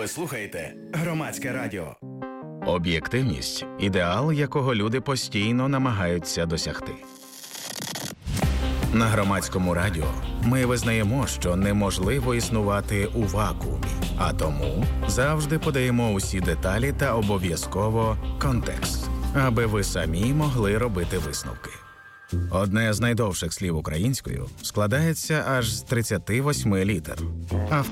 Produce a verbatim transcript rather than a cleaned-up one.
Ви слухаєте Громадське радіо. Об'єктивність – ідеал, якого люди постійно намагаються досягти. На Громадському радіо ми визнаємо, що неможливо існувати у вакуумі, а тому завжди подаємо усі деталі та обов'язково контекст, аби ви самі могли робити висновки. Одне з найдовших слів українською складається аж з тридцяти восьми літер, а в